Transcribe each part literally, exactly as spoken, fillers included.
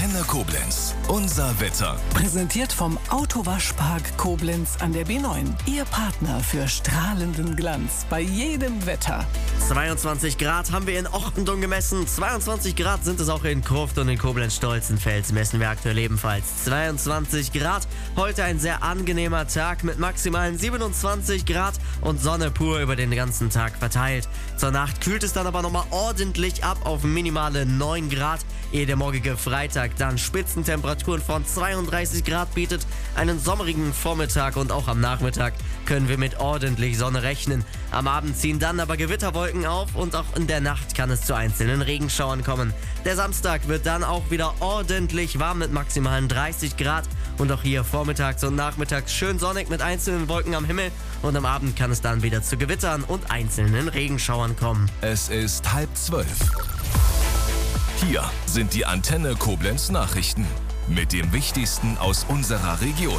Antenne Koblenz. Unser Wetter. Präsentiert vom Autowaschpark Koblenz an der B neun. Ihr Partner für strahlenden Glanz bei jedem Wetter. zweiundzwanzig Grad haben wir in Ortendung gemessen. zweiundzwanzig Grad sind es auch in Kurft und in Koblenz-Stolzenfels. Messen wir aktuell ebenfalls zweiundzwanzig Grad. Heute ein sehr angenehmer Tag mit maximalen siebenundzwanzig Grad und Sonne pur über den ganzen Tag verteilt. Zur Nacht kühlt es dann aber nochmal ordentlich ab auf minimale neun Grad, ehe der morgige Freitag dann Spitzentemperaturen von zweiunddreißig Grad bietet. Einen sommerigen Vormittag und auch am Nachmittag können wir mit ordentlich Sonne rechnen. Am Abend ziehen dann aber Gewitterwolken auf und auch in der Nacht kann es zu einzelnen Regenschauern kommen. Der Samstag wird dann auch wieder ordentlich warm mit maximalen dreißig Grad und auch hier vormittags und nachmittags schön sonnig mit einzelnen Wolken am Himmel und am Abend kann es dann wieder zu Gewittern und einzelnen Regenschauern kommen. Es ist halb zwölf. Hier sind die Antenne Koblenz Nachrichten mit dem Wichtigsten aus unserer Region.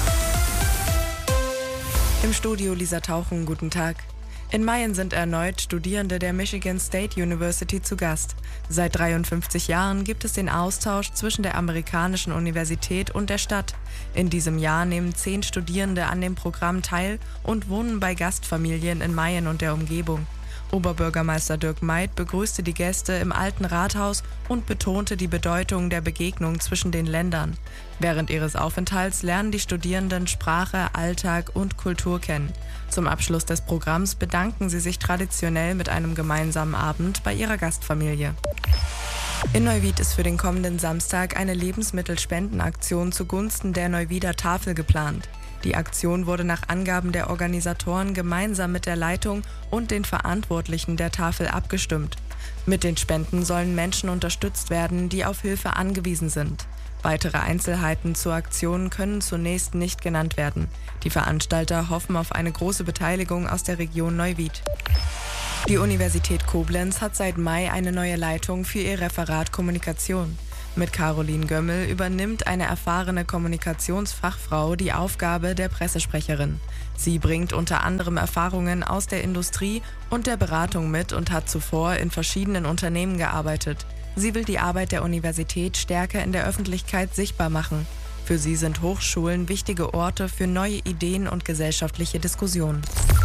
Im Studio Lisa Tauchen, guten Tag. In Mayen sind erneut Studierende der Michigan State University zu Gast. Seit dreiundfünfzig Jahren gibt es den Austausch zwischen der amerikanischen Universität und der Stadt. In diesem Jahr nehmen zehn Studierende an dem Programm teil und wohnen bei Gastfamilien in Mayen und der Umgebung. Oberbürgermeister Dirk Meid begrüßte die Gäste im Alten Rathaus und betonte die Bedeutung der Begegnung zwischen den Ländern. Während ihres Aufenthalts lernen die Studierenden Sprache, Alltag und Kultur kennen. Zum Abschluss des Programms bedanken sie sich traditionell mit einem gemeinsamen Abend bei ihrer Gastfamilie. In Neuwied ist für den kommenden Samstag eine Lebensmittelspendenaktion zugunsten der Neuwieder Tafel geplant. Die Aktion wurde nach Angaben der Organisatoren gemeinsam mit der Leitung und den Verantwortlichen der Tafel abgestimmt. Mit den Spenden sollen Menschen unterstützt werden, die auf Hilfe angewiesen sind. Weitere Einzelheiten zur Aktion können zunächst nicht genannt werden. Die Veranstalter hoffen auf eine große Beteiligung aus der Region Neuwied. Die Universität Koblenz hat seit Mai eine neue Leitung für ihr Referat Kommunikation. Mit Caroline Gömmel übernimmt eine erfahrene Kommunikationsfachfrau die Aufgabe der Pressesprecherin. Sie bringt unter anderem Erfahrungen aus der Industrie und der Beratung mit und hat zuvor in verschiedenen Unternehmen gearbeitet. Sie will die Arbeit der Universität stärker in der Öffentlichkeit sichtbar machen. Für sie sind Hochschulen wichtige Orte für neue Ideen und gesellschaftliche Diskussionen.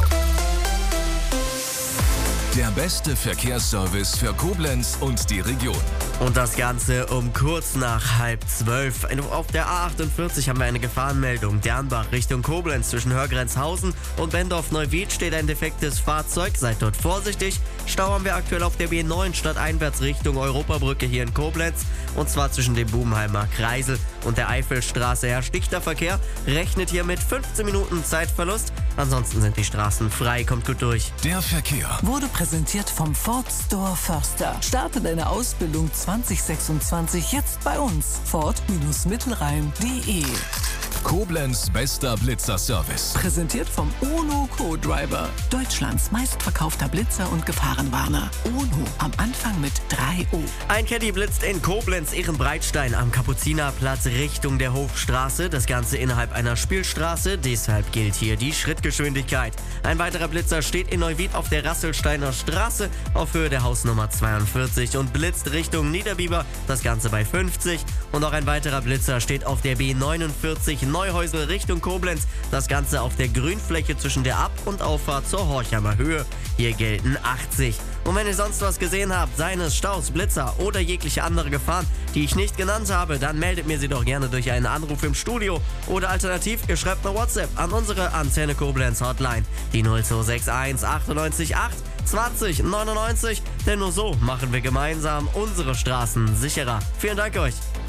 Der beste Verkehrsservice für Koblenz und die Region. Und das Ganze um kurz nach halb zwölf. Auf der A achtundvierzig haben wir eine Gefahrenmeldung. Dernbach Richtung Koblenz zwischen Hörgrenzhausen und Bendorf-Neuwied steht ein defektes Fahrzeug. Seid dort vorsichtig. Stau haben wir aktuell auf der B neun stadteinwärts Richtung Europabrücke hier in Koblenz. Und zwar zwischen dem Bubenheimer Kreisel und der Eifelstraße. Herrscht dichter Verkehr. Rechnet hier mit fünfzehn Minuten Zeitverlust. Ansonsten sind die Straßen frei. Kommt gut durch. Der Verkehr Wurde präsentiert vom Ford Store Förster. Starte deine Ausbildung zwanzig sechsundzwanzig jetzt bei uns. Ford Mittelrhein punkt de. Koblenz bester Blitzer-Service. Präsentiert vom UNO Co-Driver. Deutschlands meistverkaufter Blitzer und Gefahrenwarner. UNO am Anfang mit drei O. Ein Caddy blitzt in Koblenz Ehrenbreitstein am Kapuzinerplatz Richtung der Hofstraße. Das Ganze innerhalb einer Spielstraße. Deshalb gilt hier die Schrittgeschwindigkeit. Ein weiterer Blitzer steht in Neuwied auf der Rasselsteiner Straße auf Höhe der Hausnummer zweiundvierzig und blitzt Richtung Niederbiber. Das Ganze bei fünfzig. Und auch ein weiterer Blitzer steht auf der B neunundvierzig Neuhäusel Richtung Koblenz. Das Ganze auf der Grünfläche zwischen der Ab- und Auffahrt zur Horchheimer Höhe. Hier gelten achtzig. Und wenn ihr sonst was gesehen habt, seien es Staus, Blitzer oder jegliche andere Gefahren, die ich nicht genannt habe, dann meldet mir sie doch gerne durch einen Anruf im Studio oder alternativ, ihr schreibt eine WhatsApp an unsere Antenne Koblenz Hotline, die null zwei sechs eins achtundneunzig acht zwanzig neunundneunzig, denn nur so machen wir gemeinsam unsere Straßen sicherer. Vielen Dank euch.